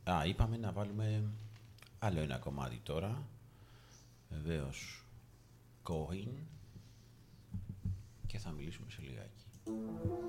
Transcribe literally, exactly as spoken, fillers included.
Α, είπαμε να βάλουμε άλλο ένα κομμάτι τώρα. Βεβαίως, Cohen. Και θα μιλήσουμε σε λιγάκι.